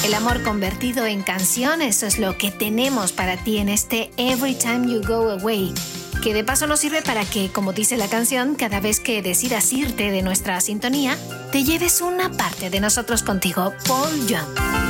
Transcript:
El amor convertido en canción, eso es lo que tenemos para ti en este Every Time You Go Away, que de paso nos sirve para que, como dice la canción, cada vez que decidas irte de nuestra sintonía, te lleves una parte de nosotros contigo. Paul Young.